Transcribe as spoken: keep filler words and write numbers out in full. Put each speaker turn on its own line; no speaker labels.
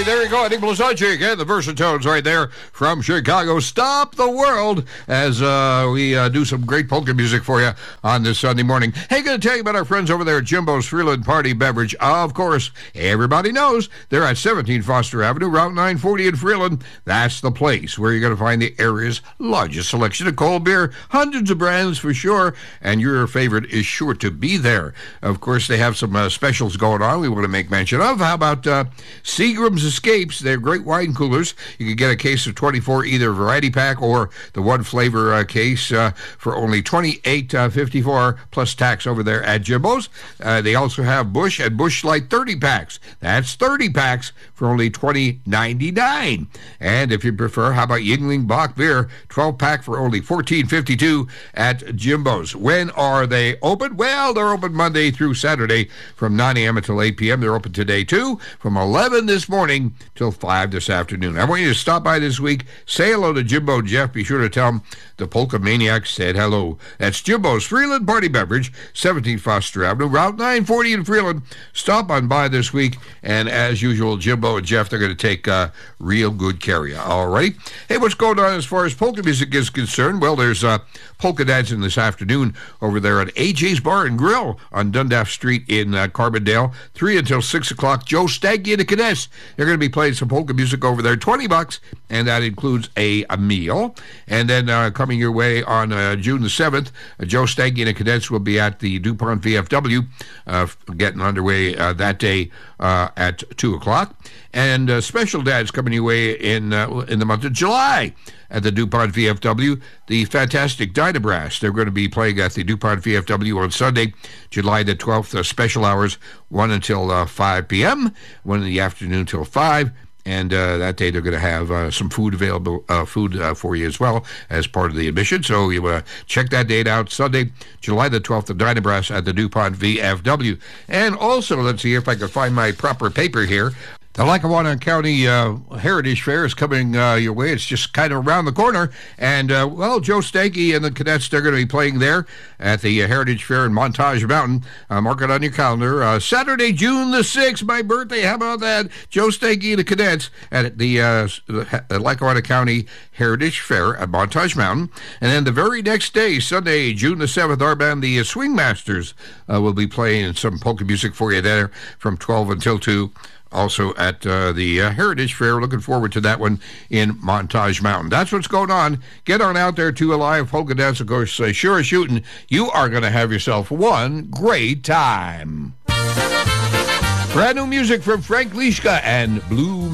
there you go. Eddie Blazonczyk and the Versatones right there from Chicago. Stop the world as uh, we uh, do some great polka music for you on this Sunday morning. Hey, going to tell you about our friends over there at Jimbo's Freeland Party Beverage. Of course, everybody knows they're at seventeen Foster Avenue, Route nine forty in Freeland. That's the place where you're going to find the area's largest selection of cold beer. Hundreds of brands for sure, and your favorite is sure to be there. Of course, they have some uh, specials going on we want to make mention of. How about uh, Seagram's Escapes? They're great wine coolers. You can get a case of twenty-four, either variety pack or the one flavor uh, case uh, for only twenty-eight fifty-four plus tax over there at Jimbo's. Uh, they also have Busch and Busch Light thirty packs. That's thirty packs for only twenty ninety-nine. And if you prefer, how about Yuengling Bock Beer, twelve pack for only fourteen fifty-two at Jimbo's. When are they open? Well, they're open Monday through Saturday from nine a.m. until eight p.m. They're open today, too, from eleven this morning till five this afternoon. I want you to stop by this week. Say hello to Jimbo and Jeff. Be sure to tell them the Polka Maniac said hello. That's Jimbo's Freeland Party Beverage, seventeen Foster Avenue, Route nine forty in Freeland. Stop on by this week, and as usual, Jimbo and Jeff, they're going to take uh, real good care of you. All right? Hey, what's going on as far as polka music is concerned? Well, there's uh, polka dancing this afternoon over there at A J's Bar and Grill on Dundas Street in uh, Carbondale, three until six o'clock. Joe Staggy and the Cadets, they're going to be playing some polka music over there, twenty bucks, and that includes a, a meal. And then uh, coming your way on uh, June the seventh, uh, Joe Staggy and the Cadets will be at the DuPont V F W, uh, getting underway uh, that day uh, at two o'clock. And uh, Special Dad's coming your way in, uh, in the month of July at the DuPont V F W. The fantastic Dynabrass, they're going to be playing at the DuPont V F W on Sunday, July the twelfth, uh, special hours, one until uh, five p.m., one in the afternoon till five. And uh, that day they're going to have uh, some food available, uh, food uh, for you as well as part of the admission. So you uh, check that date out, Sunday, July the twelfth, the Dynabrass at the DuPont V F W. And also, let's see if I can find my proper paper here. The Lackawanna County uh, Heritage Fair is coming uh, your way. It's just kind of around the corner. And, uh, well, Joe Stanky and the Cadets, they're going to be playing there at the uh, Heritage Fair in Montage Mountain. Uh, mark it on your calendar. Uh, Saturday, June the sixth, my birthday. How about that? Joe Stanky and the Cadets at the uh, Lackawanna County Heritage Fair at Montage Mountain. And then the very next day, Sunday, June the seventh, our band, the uh, Swing Masters, uh, will be playing some polka music for you there from twelve until two. Also at uh, the uh, Heritage Fair. Looking forward to that one in Montage Mountain. That's what's going on. Get on out there to a live polka dance. Of course, uh, sure as shooting, you are going to have yourself one great time. Brand new music from Frank Lischka and Blue